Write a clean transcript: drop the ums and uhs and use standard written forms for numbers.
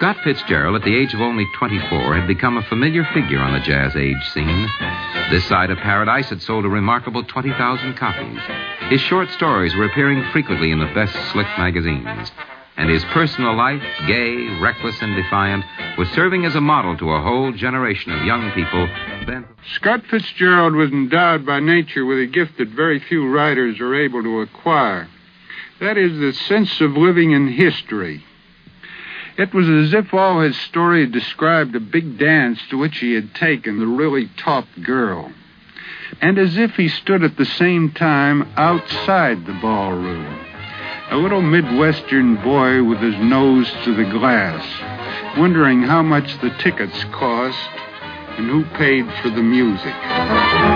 Scott Fitzgerald, at the age of only 24, had become a familiar figure on the jazz age scene. This Side of Paradise had sold a remarkable 20,000 copies. His short stories were appearing frequently in the best slick magazines. And his personal life, gay, reckless, and defiant, was serving as a model to a whole generation of young people. Scott Fitzgerald was endowed by nature with a gift that very few writers are able to acquire. That is the sense of living in history. It was as if all his story described a big dance to which he had taken the really top girl, and as if he stood at the same time outside the ballroom, a little Midwestern boy with his nose to the glass, wondering how much the tickets cost and who paid for the music.